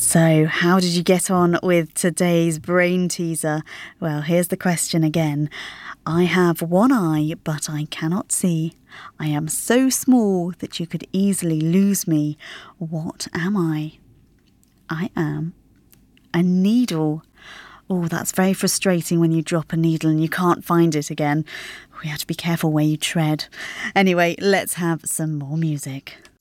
So, how did you get on with today's brain teaser? Well, here's the question again. I have one eye, but I cannot see. I am so small that you could easily lose me. What am I? I am a needle. Oh, that's very frustrating when you drop a needle and you can't find it again. We have to be careful where you tread. Anyway, let's have some more music.